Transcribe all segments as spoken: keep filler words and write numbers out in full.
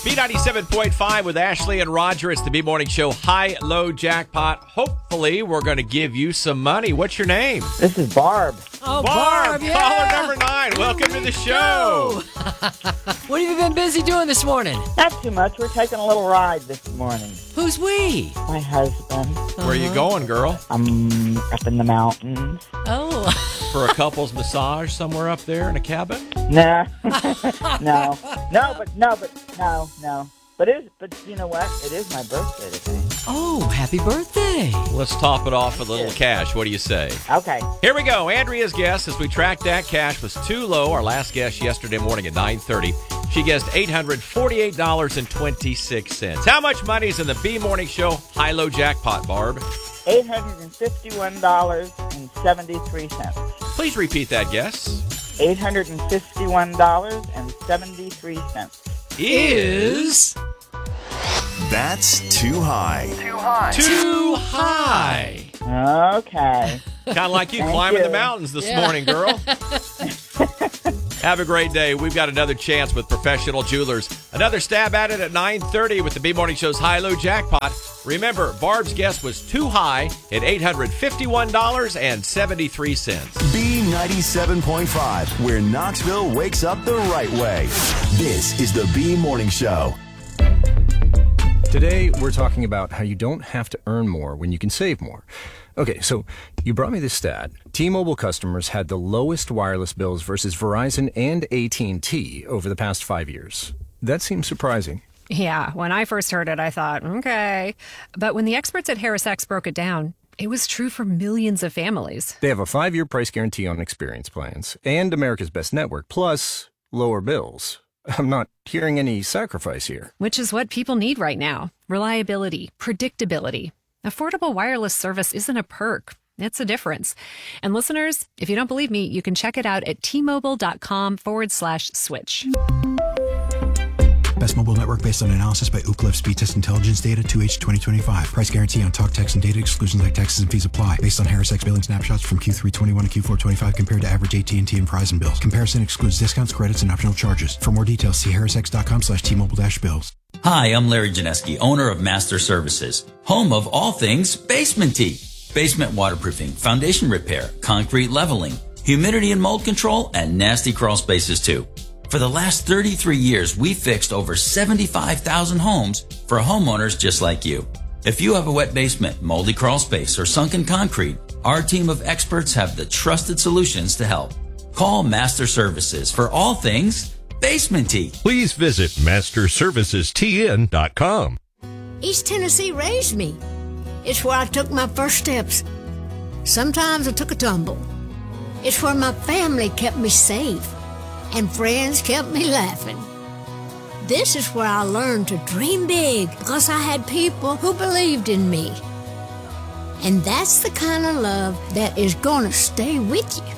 B ninety-seven point five with Ashley and Roger. It's the B Morning Show high-low jackpot. Hopefully, we're going to give you some money. What's your name? This is Barb. Oh, Barb, Barb, yeah. caller number nine. Welcome to the show. What have you been busy doing this morning? Not too much. We're taking a little ride this morning. Who's we? My husband. Where are you going, girl? I'm up in the mountains. Oh. For a couple's massage somewhere up there in a cabin? Nah. no. No, but, no, but, no, no. But it is, but you know what? It is my birthday today. Oh, happy birthday. Let's top it off with a little cash. What do you say? Okay. Here we go. Andrea's guess as we track that cash was too low. Our last guess yesterday morning at nine thirty. She guessed eight hundred forty-eight dollars and twenty-six cents. How much money is in the B Morning Show high-low jackpot, Barb? eight hundred fifty-one dollars and seventy-three cents. Please repeat that guess. eight hundred fifty-one dollars and seventy-three cents. Is... That's too high. Too high. Too high. Okay. Kind of like you Thank climbing you. the mountains this Yeah. morning, girl. Have a great day. We've got another chance with Professional Jewelers. Another stab at it at nine thirty with the B Morning Show's high-low jackpot. Remember, Barb's guess was too high at eight hundred fifty-one dollars and seventy-three cents. B ninety-seven point five, where Knoxville wakes up the right way. This is the B Morning Show. Today, we're talking about how you don't have to earn more when you can save more. Okay, so you brought me this stat. T-Mobile customers had the lowest wireless bills versus Verizon and A T and T over the past five years. That seems surprising. Yeah, when I first heard it, I thought, okay. But when the experts at HarrisX broke it down, it was true for millions of families. They have a five-year price guarantee on experience plans and America's Best Network, plus lower bills. I'm not hearing any sacrifice here. Which is what people need right now. Reliability, predictability. Affordable wireless service isn't a perk. It's a difference. And listeners, if you don't believe me, you can check it out at T-Mobile.com forward slash switch. Best mobile network based on analysis by Ookla Speed Test Intelligence Data two H twenty twenty-five. Price guarantee on talk, text, and data. Exclusions like taxes and fees apply. Based on HarrisX billing snapshots from Q three twenty-one to Q four twenty-five compared to average A T and T and Verizon bills. Comparison excludes discounts, credits, and optional charges. For more details, see harrisx.com slash T-Mobile dash bills. Hi, I'm Larry Janeski, owner of Master Services, home of all things basement-y. Basement waterproofing, foundation repair, concrete leveling, humidity and mold control, and nasty crawl spaces too. For the last thirty-three years, we've fixed over seventy-five thousand homes for homeowners just like you. If you have a wet basement, moldy crawl space, or sunken concrete, our team of experts have the trusted solutions to help. Call Master Services for all things basement-y. Please visit master services t n dot com. East Tennessee raised me. It's where I took my first steps. Sometimes I took a tumble. It's where my family kept me safe and friends kept me laughing. This is where I learned to dream big because I had people who believed in me. And that's the kind of love that is going to stay with you.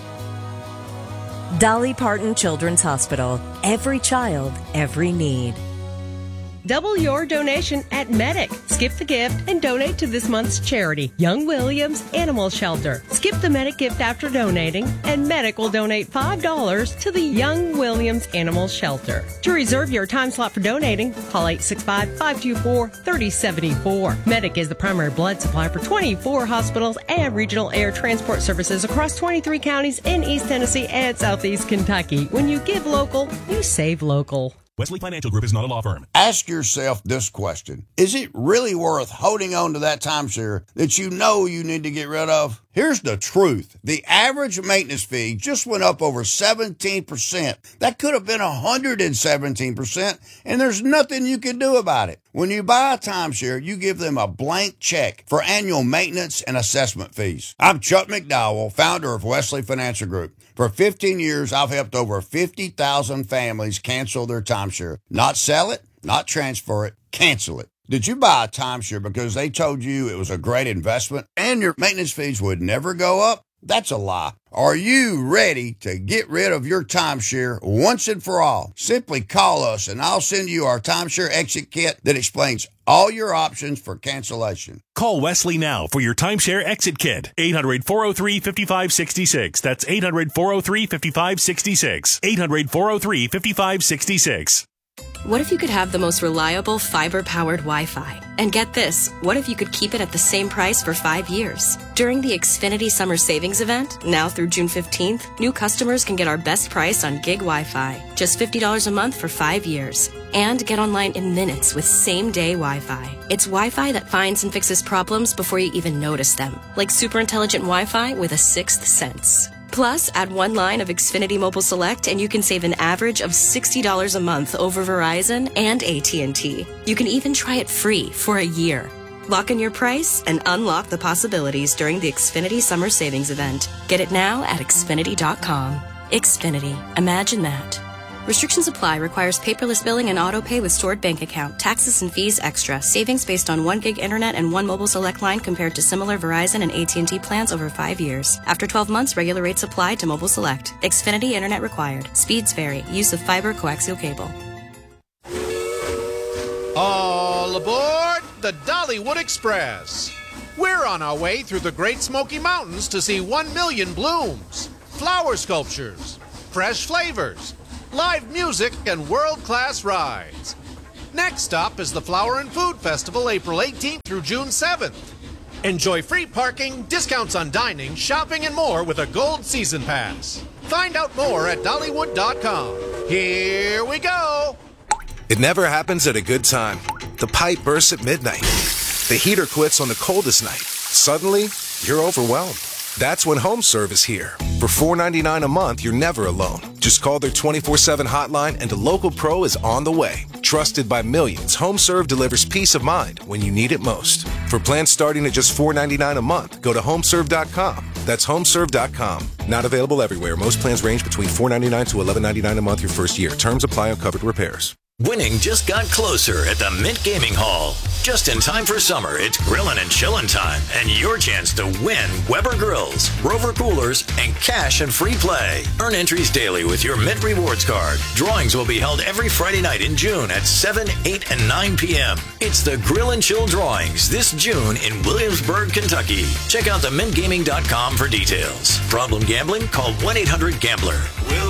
Dolly Parton Children's Hospital. Every child, every need. Double your donation at Medic. Skip the gift and donate to this month's charity, Young Williams Animal Shelter. Skip the Medic gift after donating, and Medic will donate five dollars to the Young Williams Animal Shelter. To reserve your time slot for donating, call eight six five, five two four, three oh seven four. Medic is the primary blood supply for twenty-four hospitals and regional air transport services across twenty-three counties in East Tennessee and Southeast Kentucky. When you give local, you save local. Wesley Financial Group is not a law firm. Ask yourself this question. Is it really worth holding on to that timeshare that you know you need to get rid of? Here's the truth. The average maintenance fee just went up over seventeen percent. That could have been one hundred seventeen percent, and there's nothing you can do about it. When you buy a timeshare, you give them a blank check for annual maintenance and assessment fees. I'm Chuck McDowell, founder of Wesley Financial Group. For fifteen years, I've helped over fifty thousand families cancel their timeshare. Not sell it, not transfer it, cancel it. Did you buy a timeshare because they told you it was a great investment and your maintenance fees would never go up? That's a lie. Are you ready to get rid of your timeshare once and for all? Simply call us and I'll send you our timeshare exit kit that explains all your options for cancellation. Call Wesley now for your timeshare exit kit. eight hundred, four oh three, five five six six. That's eight hundred, four oh three, five five six six. eight hundred, four oh three, five five six six. What if you could have the most reliable fiber-powered Wi-Fi? And get this, what if you could keep it at the same price for five years? During the Xfinity Summer Savings Event, now through June fifteenth, new customers can get our best price on gig Wi-Fi, just fifty dollars a month for five years. And get online in minutes with same-day Wi-Fi. It's Wi-Fi that finds and fixes problems before you even notice them, like super intelligent Wi-Fi with a sixth sense. Plus, add one line of Xfinity Mobile Select and you can save an average of sixty dollars a month over Verizon and A T and T. You can even try it free for a year. Lock in your price and unlock the possibilities during the Xfinity Summer Savings Event. Get it now at Xfinity dot com. Xfinity. Imagine that. Restrictions apply. Requires paperless billing and auto pay with stored bank account. Taxes and fees extra. Savings based on one gig internet and one mobile select line compared to similar Verizon and A T and T plans over five years. After twelve months, regular rates apply to mobile select. Xfinity internet required. Speeds vary. Use of fiber coaxial cable. All aboard the Dollywood Express. We're on our way through the Great Smoky Mountains to see one million blooms, flower sculptures, fresh flavors, live music, and world-class rides. Next stop is the Flower and Food Festival, April eighteenth through June seventh. Enjoy free parking, discounts on dining, shopping, and more with a Gold Season Pass. Find out more at Dollywood dot com. Here we go! It never happens at a good time. The pipe bursts at midnight. The heater quits on the coldest night. Suddenly, you're overwhelmed. That's when HomeServe is here. For four ninety-nine a month, you're never alone. Just call their twenty-four seven hotline and a local pro is on the way. Trusted by millions, HomeServe delivers peace of mind when you need it most. For plans starting at just four ninety-nine a month, go to homeserve dot com. That's homeserve dot com. Not available everywhere. Most plans range between four ninety-nine to eleven ninety-nine a month your first year. Terms apply on covered repairs. Winning just got closer at the Mint Gaming Hall. Just in time for summer, it's grillin' and chillin' time, and your chance to win Weber Grills, Rover Coolers, and cash and free play. Earn entries daily with your Mint Rewards card. Drawings will be held every Friday night in June at seven, eight, and nine p.m. It's the Grill and Chill Drawings this June in Williamsburg, Kentucky. Check out the mint gaming dot com for details. Problem gambling? Call one eight hundred gambler.